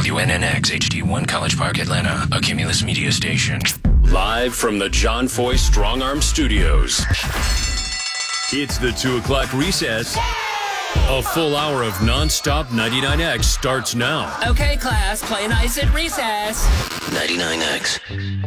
WNNX HD1 College Park, Atlanta, a Cumulus Media station. Live from the John Foy Strong Arm Studios. It's the 2 o'clock recess. A full hour of nonstop 99X starts now. Okay, class, play nice at recess. 99X.